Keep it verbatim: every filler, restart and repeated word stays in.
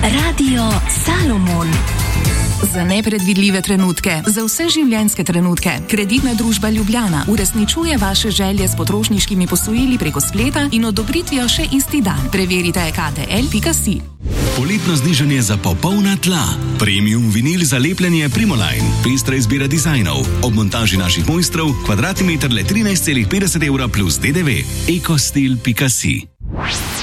Radio Salomon. Za nepredvidljive trenutke, za vse življenjske trenutke. Kreditna družba Ljubljana uresničuje vaše želje s potrošniškimi posojili preko spleta in odobritvijo še isti dan. Preverite k t l pika si. Poletno znižanje za popolna tla. Premium vinil za lepljenje Primoline. Pestra izbira dizajnov. Ob montaži naših mojstrov kvadratni meter le trinajst celih petdeset evra plus D D V. ekostil pika si.